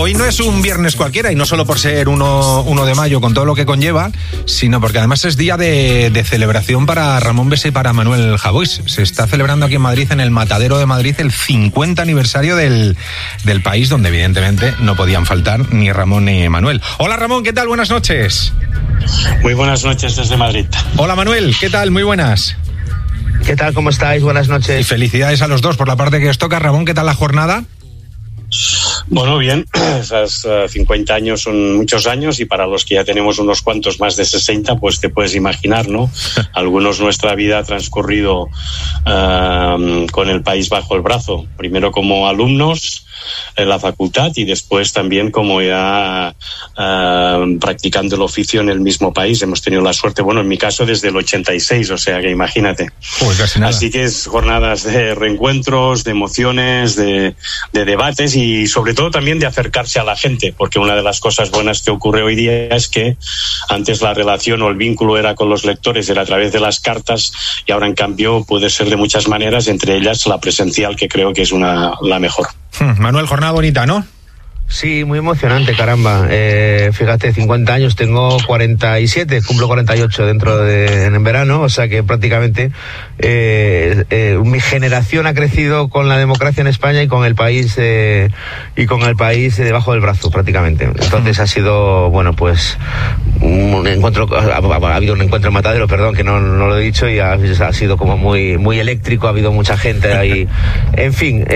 Hoy no es un viernes cualquiera, y no solo por ser 1 de mayo con todo lo que conlleva, sino porque además es día de celebración para Ramón Besa y para Manuel Javois. Se está celebrando aquí en Madrid, en el Matadero de Madrid, el 50 aniversario del país, donde evidentemente no podían faltar ni Ramón ni Manuel. Hola Ramón, ¿qué tal? Buenas noches. Muy buenas noches desde Madrid. Hola Manuel, ¿qué tal? Muy buenas. ¿Qué tal? ¿Cómo estáis? Buenas noches. Y felicidades a los dos por la parte que os toca. Ramón, ¿qué tal la jornada? Bueno, bien, esas 50 años son muchos años, y para los que ya tenemos unos cuantos más de 60, pues te puedes imaginar, ¿no? Algunos nuestra vida ha transcurrido con el país bajo el brazo, primero como alumnos en la facultad y después también como ya practicando el oficio en el mismo país. Hemos tenido la suerte, bueno, en mi caso desde el 86, o sea que imagínate. Casi nada. Así que es jornadas de reencuentros, de emociones, de debates y sobre todo también de acercarse a la gente, porque una de las cosas buenas que ocurre hoy día es que antes la relación o el vínculo era con los lectores, era a través de las cartas, y ahora en cambio puede ser de muchas maneras, entre ellas la presencial, que creo que es la mejor. Manuel, jornada bonita, ¿no? Sí, muy emocionante, caramba. Fíjate, 50 años, tengo 47, cumplo 48 en verano, o sea que prácticamente mi generación ha crecido con la democracia en España y con el país debajo del brazo, prácticamente. Entonces ha sido, bueno, pues un encuentro, ha habido un encuentro en Matadero, perdón, que no lo he dicho, y ha sido como muy eléctrico, ha habido mucha gente ahí. En fin,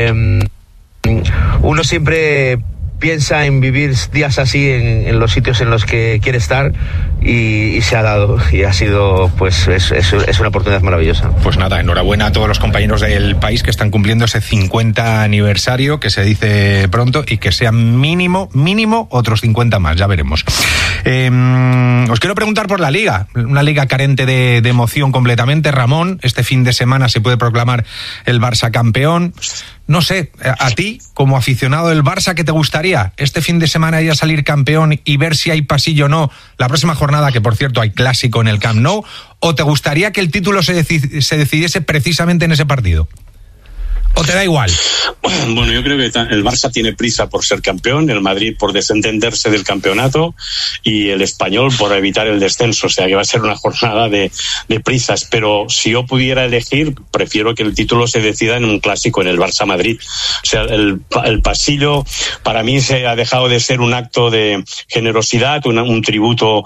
uno siempre piensa en vivir días así en los sitios en los que quiere estar, y se ha dado, y ha sido, pues es una oportunidad maravillosa. Pues nada, enhorabuena a todos los compañeros del país que están cumpliendo ese 50 aniversario, que se dice pronto, y que sean mínimo otros 50 más, ya veremos. Os quiero preguntar por la Liga, una Liga carente de emoción completamente. Ramón, este fin de semana se puede proclamar el Barça campeón. No sé, a ti, como aficionado del Barça, ¿qué te gustaría? ¿Este fin de semana ya salir campeón y ver si hay pasillo o no la próxima jornada, que por cierto hay clásico en el Camp Nou? ¿O te gustaría que el título se decidiese precisamente en ese partido? ¿O te da igual? Bueno, yo creo que el Barça tiene prisa por ser campeón, el Madrid por desentenderse del campeonato y el Español por evitar el descenso. O sea que va a ser una jornada de prisas. Pero si yo pudiera elegir, prefiero que el título se decida en un clásico, en el Barça-Madrid. O sea, el pasillo para mí se ha dejado de ser un acto de generosidad, un tributo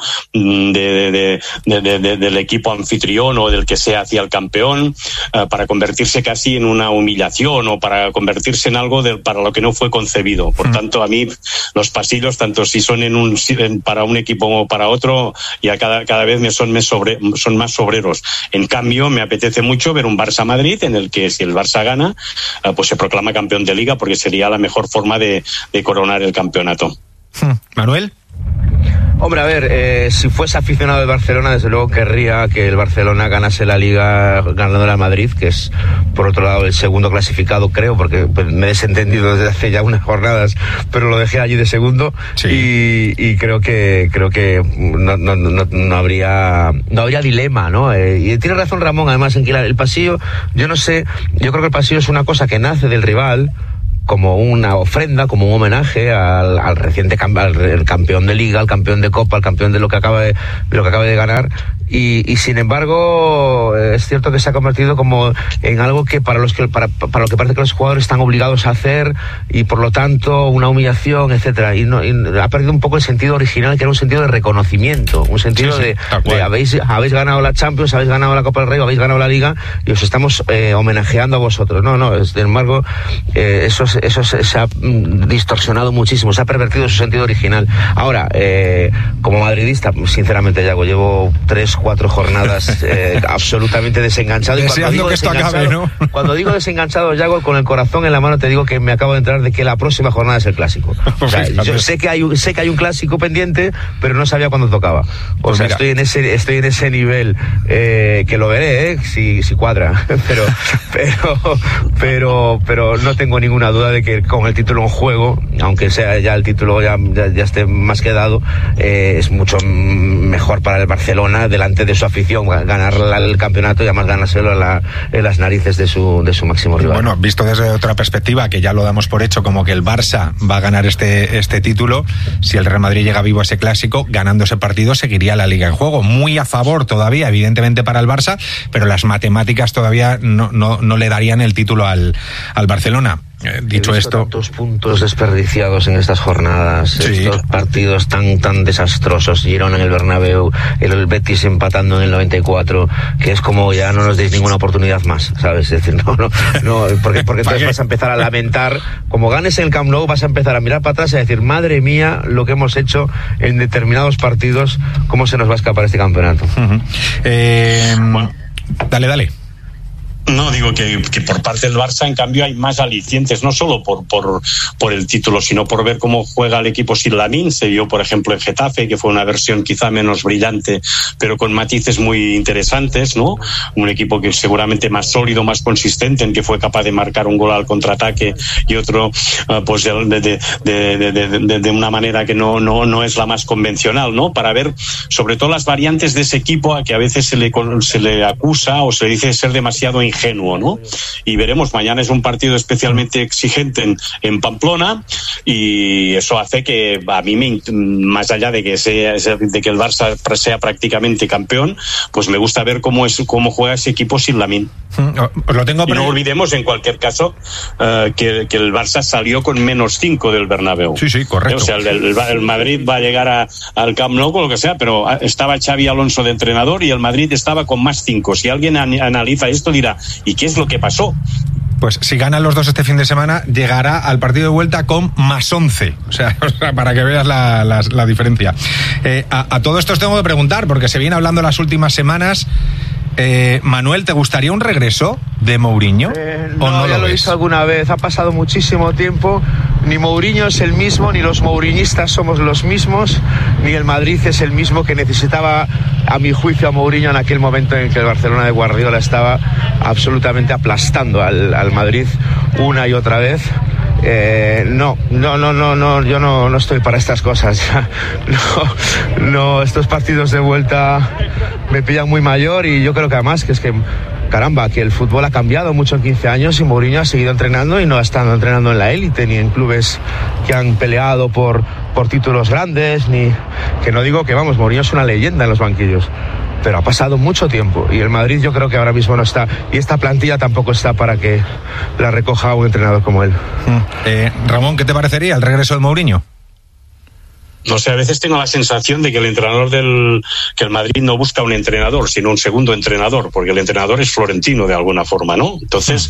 del equipo anfitrión o del que sea hacia el campeón, para convertirse casi en una humillación, o para convertirse en algo para lo que no fue concebido. Por tanto, a mí los pasillos, tanto si son para un equipo como para otro, ya cada vez son más sobreros. En cambio, me apetece mucho ver un Barça-Madrid en el que, si el Barça gana, pues se proclama campeón de Liga, porque sería la mejor forma de coronar el campeonato. Manuel. Hombre, a ver, si fuese aficionado del Barcelona, desde luego querría que el Barcelona ganase la Liga ganándole al Madrid, que es, por otro lado, el segundo clasificado, creo, porque me he desentendido desde hace ya unas jornadas, pero lo dejé allí de segundo. Sí. Y creo que no habría dilema, ¿no? Y tiene razón Ramón, además, en que el pasillo, yo no sé, yo creo que el pasillo es una cosa que nace del rival, como una ofrenda, como un homenaje al reciente al campeón de Liga, al campeón de Copa, al campeón de lo que acaba de ganar. Y sin embargo, es cierto que se ha convertido como en algo que para lo que parece que los jugadores están obligados a hacer, y por lo tanto una humillación, etcétera, y ha perdido un poco el sentido original, que era un sentido de reconocimiento, un sentido de habéis ganado la Champions, habéis ganado la Copa del Rey, habéis ganado la Liga, y os estamos homenajeando a vosotros. Sin embargo, eso se ha distorsionado muchísimo, se ha pervertido su sentido original. Ahora, como madridista, sinceramente, Yago, llevo 3-4 jornadas absolutamente desenganchado. Deseando que esto acabe, ¿no? Cuando digo desenganchado, Yago, con el corazón en la mano, te digo que me acabo de enterar de que la próxima jornada es el clásico. O sea, yo sé que hay un clásico pendiente, pero no sabía cuándo tocaba. O sea, estoy en ese nivel, que lo veré, si cuadra. pero no tengo ninguna duda de que con el título en juego, aunque sea ya el título ya esté más que dado, es mucho mejor para el Barcelona, de delante de su afición, ganar el campeonato y además ganárselo en las narices de su máximo rival. Bueno, visto desde otra perspectiva, que ya lo damos por hecho como que el Barça va a ganar este título, si el Real Madrid llega vivo a ese clásico, ganando ese partido seguiría la Liga en juego. Muy a favor todavía, evidentemente, para el Barça, pero las matemáticas todavía no le darían el título al Barcelona. Dicho esto, tantos puntos desperdiciados en estas jornadas, sí. Estos partidos tan desastrosos, Girona en el Bernabéu, el Betis empatando en el 94, que es como ya no nos deis ninguna oportunidad más, ¿sabes? Es decir, no, porque entonces vas a empezar a lamentar, como ganes en el Camp Nou, vas a empezar a mirar para atrás y a decir, madre mía, lo que hemos hecho en determinados partidos, cómo se nos va a escapar este campeonato. Uh-huh. Bueno, dale. No, digo que por parte del Barça, en cambio, hay más alicientes, no solo por el título, sino por ver cómo juega el equipo sin Lamine. Se vio, por ejemplo, en Getafe, que fue una versión quizá menos brillante, pero con matices muy interesantes, ¿no? Un equipo que seguramente más sólido, más consistente, en que fue capaz de marcar un gol al contraataque y otro, pues de una manera que no es la más convencional, ¿no? Para ver, sobre todo, las variantes de ese equipo, a que a veces se le acusa o se le dice ser demasiado ingenuo, ¿no? Y veremos, mañana es un partido especialmente exigente en Pamplona, y eso hace que a mí, más allá de que el Barça sea prácticamente campeón, pues me gusta ver cómo juega ese equipo sin Lamine. Lo tengo, y no olvidemos, en cualquier caso, que el Barça salió con -5 del Bernabéu. Sí, correcto. O sea, el Madrid va a llegar al Camp Nou con lo que sea, pero estaba Xavi Alonso de entrenador y el Madrid estaba con +5. Si alguien analiza esto, dirá, ¿y qué es lo que pasó? Pues si ganan los dos este fin de semana, llegará al partido de vuelta con +11. O sea, para que veas la diferencia. A todo esto os tengo que preguntar, porque se viene hablando las últimas semanas. Manuel, ¿te gustaría un regreso de Mourinho? No, ya lo he visto alguna vez. Ha pasado muchísimo tiempo. Ni Mourinho es el mismo, ni los mouriñistas somos los mismos, ni el Madrid es el mismo que necesitaba, a mi juicio, a Mourinho en aquel momento en que el Barcelona de Guardiola estaba absolutamente aplastando al Madrid una y otra vez. No, yo no estoy para estas cosas. No, estos partidos de vuelta me pillan muy mayor, y yo creo que además que caramba, que el fútbol ha cambiado mucho en 15 años y Mourinho ha seguido entrenando y no ha estado entrenando en la élite ni en clubes que han peleado por títulos grandes, ni que no digo que vamos, Mourinho es una leyenda en los banquillos, pero ha pasado mucho tiempo y el Madrid yo creo que ahora mismo no está, y esta plantilla tampoco está para que la recoja un entrenador como él. Ramón, ¿qué te parecería el regreso de Mourinho? No sé, a veces tengo la sensación de que que el Madrid no busca un entrenador, sino un segundo entrenador, porque el entrenador es Florentino de alguna forma, ¿no? Entonces,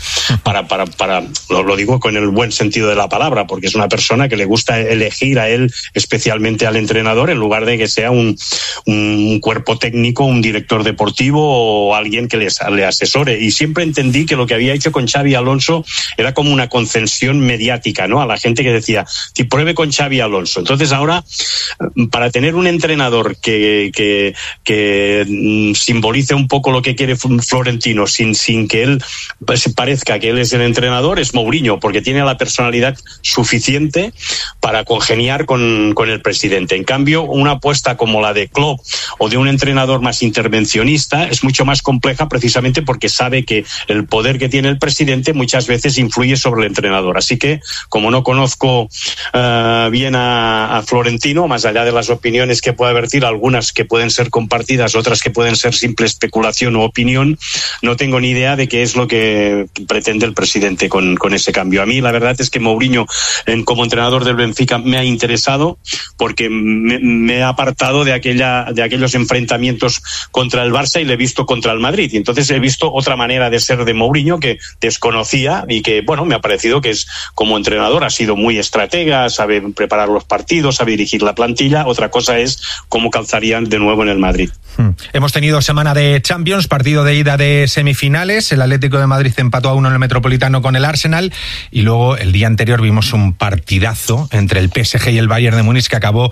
lo digo con el buen sentido de la palabra, porque es una persona que le gusta elegir a él, especialmente al entrenador, en lugar de que sea un cuerpo técnico, un director deportivo o alguien que le asesore. Y siempre entendí que lo que había hecho con Xavi Alonso era como una concesión mediática, ¿no? A la gente que decía, pruebe con Xavi Alonso. Entonces ahora, para tener un entrenador que simbolice un poco lo que quiere Florentino sin que él parezca que él es el entrenador, es Mourinho, porque tiene la personalidad suficiente para congeniar con el presidente. En cambio, una apuesta como la de Klopp o de un entrenador más intervencionista es mucho más compleja, precisamente porque sabe que el poder que tiene el presidente muchas veces influye sobre el entrenador. Así que, como no conozco bien a Florentino, más allá de las opiniones que pueda vertir, algunas que pueden ser compartidas, otras que pueden ser simple especulación o opinión, no tengo ni idea de qué es lo que pretende el presidente con ese cambio. A mí la verdad es que Mourinho, como entrenador del Benfica, me ha interesado porque me ha apartado de aquellos enfrentamientos contra el Barça y le he visto contra el Madrid, y entonces he visto otra manera de ser de Mourinho que desconocía y que, bueno, me ha parecido que es, como entrenador, ha sido muy estratega, sabe preparar los partidos, sabe dirigir la plantilla. Otra cosa es cómo calzarían de nuevo en el Madrid. Hemos tenido semana de Champions, partido de ida de semifinales. El Atlético de Madrid empató a 1 en el Metropolitano con el Arsenal, y luego el día anterior vimos un partidazo entre el PSG y el Bayern de Múnich que acabó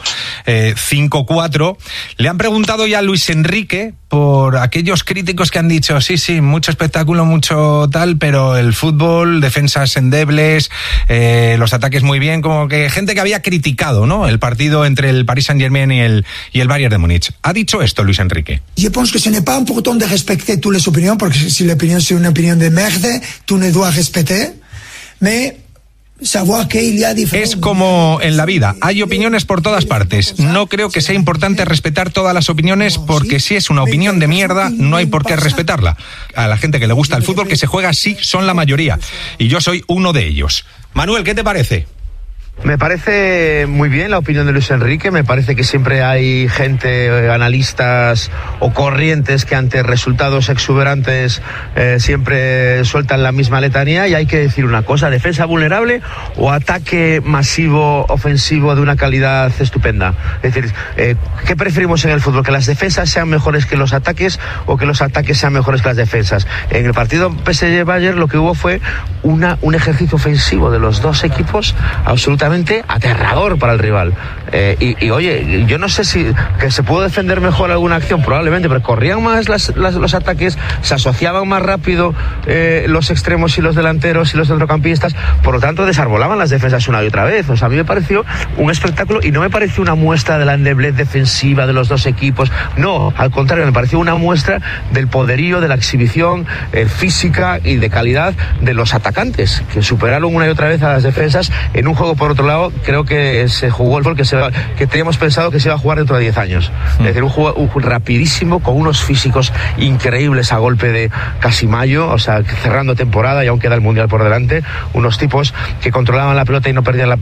5-4. Le han preguntado ya a Luis Enrique por aquellos críticos que han dicho sí, mucho espectáculo, mucho tal, pero el fútbol, defensas endebles, los ataques muy bien, como que gente que había criticado, ¿no?, el partido partido entre el Paris Saint-Germain y el Bayern de Múnich. Ha dicho esto Luis Enrique. Je pense que ce n'est pas important de respecter toutes les opinions, porque si l'opinion c'est une opinion de merde, tu ne dois respecter, mais savoir que il y a diferentes... Es como en la vida, hay opiniones por todas partes. No creo que sea importante respetar todas las opiniones, porque si es una opinión de mierda, no hay por qué respetarla. A la gente que le gusta el fútbol, que se juega así, son la mayoría. Y yo soy uno de ellos. Manuel, ¿qué te parece? Me parece muy bien la opinión de Luis Enrique. Me parece que siempre hay gente, analistas o corrientes que ante resultados exuberantes siempre sueltan la misma letanía, y hay que decir una cosa: defensa vulnerable o ataque masivo ofensivo de una calidad estupenda. Es decir, ¿qué preferimos en el fútbol? ¿Que las defensas sean mejores que los ataques o que los ataques sean mejores que las defensas? En el partido PSG-Bayern lo que hubo fue un ejercicio ofensivo de los dos equipos absolutamente aterrador para el rival. Y oye, yo no sé si que se pudo defender mejor alguna acción, probablemente, pero corrían más los ataques, se asociaban más rápido los extremos y los delanteros y los centrocampistas, por lo tanto desarbolaban las defensas una y otra vez. O sea, a mí me pareció un espectáculo y no me pareció una muestra de la endeblez defensiva de los dos equipos, no, al contrario, me pareció una muestra del poderío, de la exhibición física y de calidad de los atacantes, que superaron una y otra vez a las defensas en un juego. Por otro lado, creo que se jugó el fútbol que teníamos pensado que se iba a jugar dentro de 10 años. Es decir, un juego rapidísimo, con unos físicos increíbles a golpe de casi mayo, o sea, cerrando temporada y aún queda el Mundial por delante. Unos tipos que controlaban la pelota y no perdían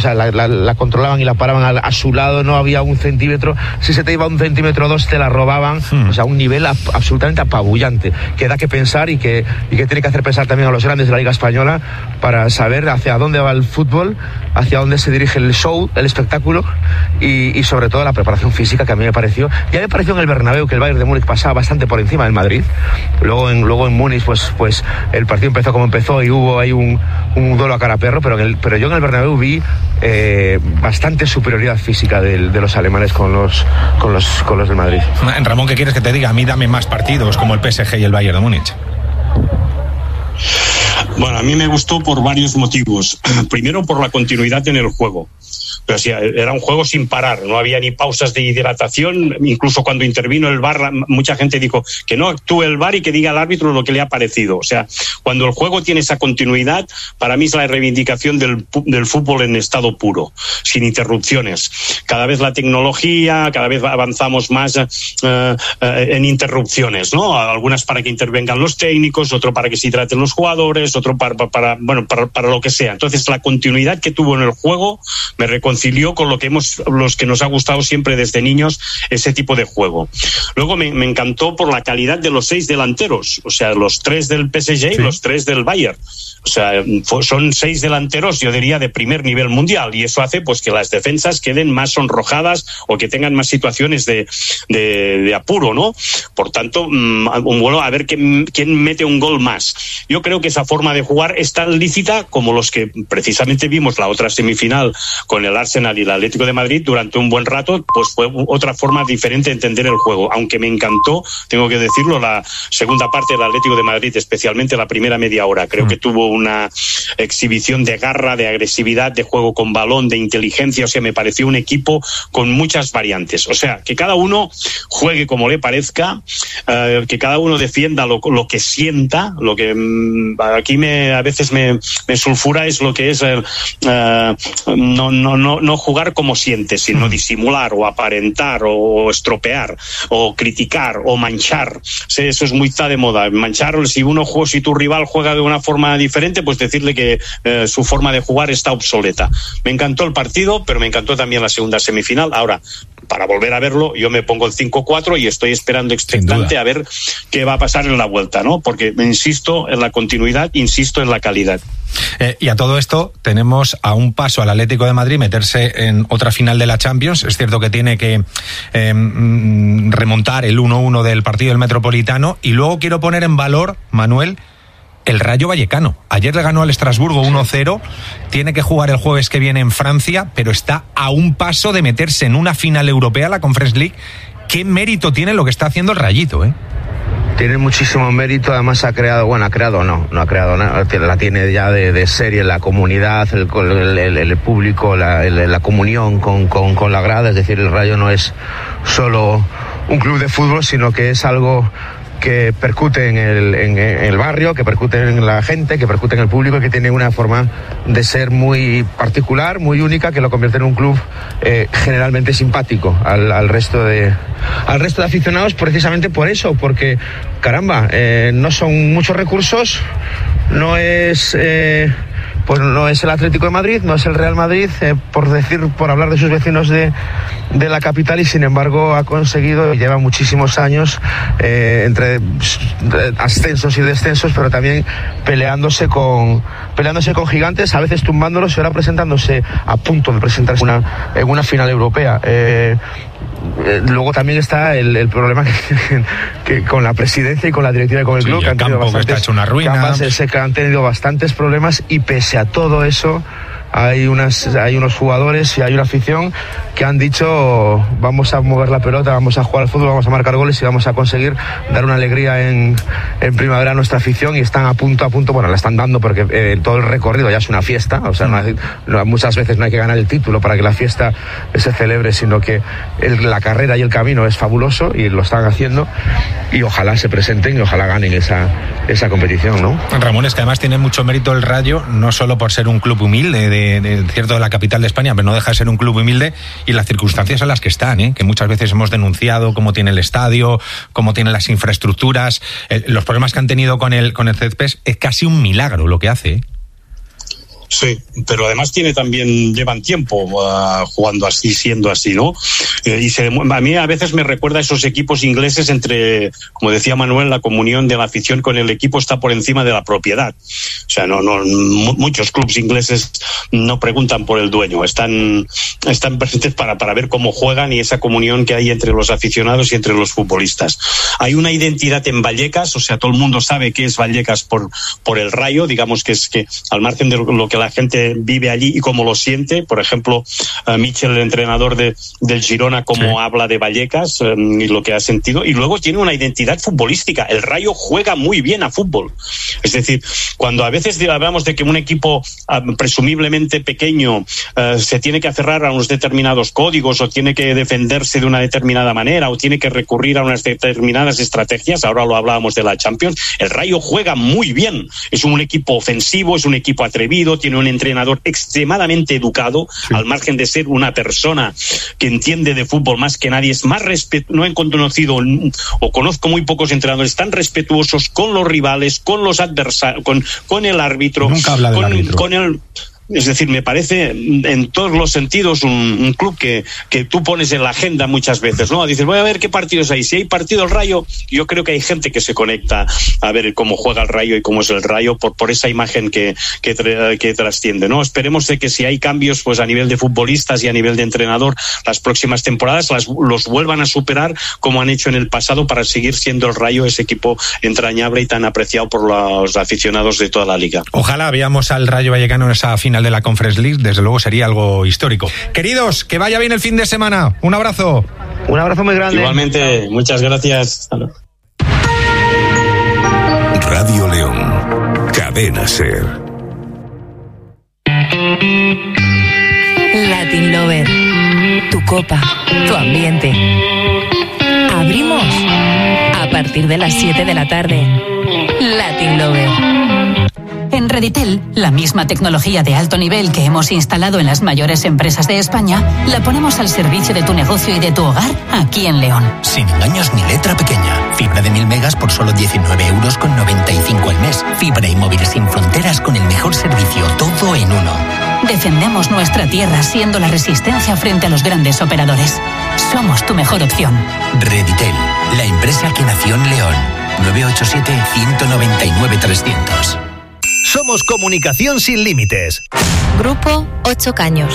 la controlaban y la paraban a su lado, no había un centímetro. Si se te iba 1 centímetro o 2, te la robaban. O sea, un nivel absolutamente apabullante, que da que pensar y que tiene que hacer pensar también a los grandes de la Liga Española para saber hacia dónde va el fútbol, hacia dónde se dirige el show, el espectáculo y sobre todo la preparación física, que a mí me pareció, ya me pareció en el Bernabéu que el Bayern de Múnich pasaba bastante por encima del Madrid. Luego en Múnich pues el partido empezó como empezó y hubo ahí un duelo a cara a perro, pero yo en el Bernabéu vi bastante superioridad física de los alemanes con los del Madrid. Ramón, ¿qué quieres que te diga? A mí dame más partidos como el PSG y el Bayern de Múnich. Bueno, a mí me gustó por varios motivos. Primero, por la continuidad en el juego. Pero sí, era un juego sin parar, no había ni pausas de hidratación. Incluso cuando intervino el VAR, mucha gente dijo que no actúe el VAR y que diga al árbitro lo que le ha parecido. O sea, cuando el juego tiene esa continuidad, para mí es la reivindicación del fútbol en estado puro, sin interrupciones. Cada vez la tecnología, cada vez avanzamos más en interrupciones, ¿no? Algunas para que intervengan los técnicos, otro para que se hidraten los jugadores, otro para lo que sea. Entonces, la continuidad que tuvo en el juego me reconcilió con los que nos ha gustado siempre desde niños, ese tipo de juego. Luego me encantó por la calidad de los 6 delanteros, o sea, los 3 del PSG y los 3 del Bayern. O sea, son 6 delanteros, yo diría, de primer nivel mundial, y eso hace pues que las defensas queden más sonrojadas o que tengan más situaciones de apuro, ¿no? Por tanto, bueno, a ver quién mete un gol más. Yo creo que esa forma de jugar es tan lícita como los que precisamente vimos la otra semifinal con el Arsenal y el Atlético de Madrid. Durante un buen rato, pues fue otra forma diferente de entender el juego, aunque me encantó, tengo que decirlo, la segunda parte del Atlético de Madrid, especialmente la primera media hora. Creo que tuvo una exhibición de garra, de agresividad, de juego con balón, de inteligencia. O sea, me pareció un equipo con muchas variantes. O sea, que cada uno juegue como le parezca, que cada uno defienda lo que sienta. Lo que aquí a veces me sulfura es lo que es no jugar como sientes, sino disimular o aparentar o estropear o criticar o manchar. Sí, eso es muy está de moda. Manchar, si tu rival juega de una forma diferente, pues decirle que su forma de jugar está obsoleta. Me encantó el partido, pero me encantó también la segunda semifinal. Ahora, para volver a verlo, yo me pongo el 5-4 y estoy esperando expectante a ver qué va a pasar en la vuelta, ¿no? Porque insisto en la continuidad, insisto en la calidad. Y a todo esto tenemos a un paso al Atlético de Madrid meterse en otra final de la Champions. Es cierto que tiene que remontar el 1-1 del partido del Metropolitano, y luego quiero poner en valor, Manuel, el Rayo Vallecano. Ayer le ganó al Estrasburgo 1-0, tiene que jugar el jueves que viene en Francia, pero está a un paso de meterse en una final europea, la Conference League. ¿Qué mérito tiene lo que está haciendo el Rayito, tiene muchísimo mérito. Además no ha creado nada, la tiene ya de serie la comunidad, el público, la comunión con la grada. Es decir, el Rayo no es solo un club de fútbol, sino que es algo que percute en el barrio, que percute en la gente, que percute en el público, y que tiene una forma de ser muy particular, muy única, que lo convierte en un club generalmente simpático al resto de aficionados, precisamente por eso, porque caramba, no son muchos recursos, no es el Atlético de Madrid, no es el Real Madrid, por hablar de sus vecinos de la capital, y sin embargo ha conseguido, y lleva muchísimos años entre ascensos y descensos, pero también peleándose con gigantes, a veces tumbándolos, y ahora presentándose, a punto de presentarse en una final europea. Luego también está el problema que con la presidencia y con la directiva y con el club, que han tenido bastantes problemas, y pese a todo eso hay unos jugadores y hay una afición que han dicho: vamos a mover la pelota, vamos a jugar al fútbol, vamos a marcar goles y vamos a conseguir dar una alegría en primavera a nuestra afición. Y están a punto, bueno, la están dando, porque todo el recorrido ya es una fiesta. O sea, muchas veces no hay que ganar el título para que la fiesta se celebre, sino que la carrera y el camino es fabuloso, y lo están haciendo, y ojalá se presenten y ojalá ganen esa competición, ¿no? Ramón, es que además tiene mucho mérito el Rayo, no solo por ser un club humilde de la capital de España, pero no deja de ser un club humilde, y las circunstancias en las que están, que muchas veces hemos denunciado, cómo tiene el estadio, cómo tiene las infraestructuras, los problemas que han tenido con el césped. Es casi un milagro lo que hace. Sí, pero además llevan tiempo jugando así, siendo así, ¿no? A mí a veces me recuerda a esos equipos ingleses entre, como decía Manuel, la comunión de la afición con el equipo está por encima de la propiedad. O sea, muchos clubes ingleses no preguntan por el dueño, están presentes para ver cómo juegan, y esa comunión que hay entre los aficionados y entre los futbolistas. Hay una identidad en Vallecas, o sea, todo el mundo sabe qué es Vallecas por el Rayo, digamos que es que al margen de lo que la gente vive allí y cómo lo siente. Por ejemplo, Michel, el entrenador del Girona, cómo habla de Vallecas y lo que ha sentido. Y luego tiene una identidad futbolística. El Rayo juega muy bien a fútbol. Es decir, cuando a veces hablamos de que un equipo presumiblemente pequeño se tiene que aferrar a unos determinados códigos, o tiene que defenderse de una determinada manera, o tiene que recurrir a unas determinadas estrategias, ahora lo hablábamos de la Champions, el Rayo juega muy bien. Es un equipo ofensivo, es un equipo atrevido, tiene un entrenador extremadamente educado, al margen de ser una persona que entiende de fútbol más que nadie. Es más no he conocido o conozco muy pocos entrenadores tan respetuosos con los rivales, con los adversarios, con el árbitro. Nunca habla del árbitro. Es decir, me parece en todos los sentidos un club que tú pones en la agenda muchas veces, ¿no? Dices, voy a ver qué partidos hay. Si hay partido el Rayo, yo creo que hay gente que se conecta a ver cómo juega el Rayo y cómo es el Rayo por esa imagen que trasciende, ¿no? Esperemos de que si hay cambios, pues a nivel de futbolistas y a nivel de entrenador, las próximas temporadas los vuelvan a superar como han hecho en el pasado, para seguir siendo el Rayo ese equipo entrañable y tan apreciado por los aficionados de toda la liga. Ojalá veamos al Rayo Vallecano en esa final de la Conference League, desde luego sería algo histórico. Queridos, que vaya bien el fin de semana. Un abrazo. Un abrazo muy grande. Igualmente, muchas gracias. Radio León, Cadena SER. Latin Lover, tu copa, tu ambiente. Abrimos a partir de las 7 de la tarde. Latin Lover. En Reditel, la misma tecnología de alto nivel que hemos instalado en las mayores empresas de España, la ponemos al servicio de tu negocio y de tu hogar aquí en León. Sin engaños ni letra pequeña. Fibra de 1000 megas por solo 19,95 € al mes. Fibra y móvil sin fronteras con el mejor servicio, todo en uno. Defendemos nuestra tierra siendo la resistencia frente a los grandes operadores. Somos tu mejor opción. Reditel, la empresa que nació en León. 987-199-300. Somos comunicación sin límites. Grupo 8 Caños.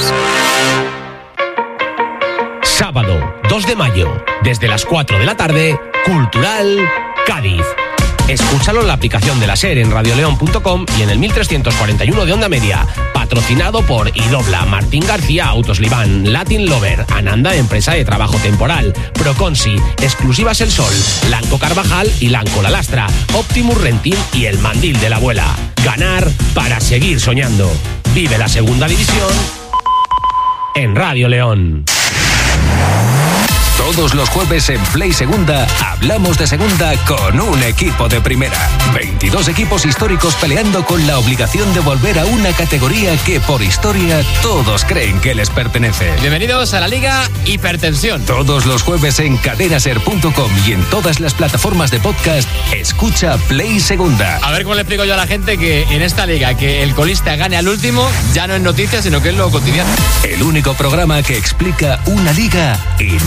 Sábado 2 de mayo, desde las 4 de la tarde, Cultural Cádiz. Escúchalo en la aplicación de la SER, en radioleón.com y en el 1341 de Onda Media. Patrocinado por Idobla, Martín García, Autos Libán, Latin Lover, Ananda, empresa de trabajo temporal, Proconsi, Exclusivas El Sol, Lanco Carvajal y Lanco La Lastra, Optimus Renting y El Mandil de la Abuela. Ganar para seguir soñando. Vive la segunda división en Radio León. Todos los jueves en Play Segunda hablamos de segunda con un equipo de primera. 22 equipos históricos peleando con la obligación de volver a una categoría que por historia todos creen que les pertenece. Bienvenidos a la Liga Hipertensión. Todos los jueves en cadenaser.com y en todas las plataformas de podcast, escucha Play Segunda. A ver cómo le explico yo a la gente que en esta liga que el colista gane al último ya no es noticia, sino que es lo cotidiano. El único programa que explica una liga y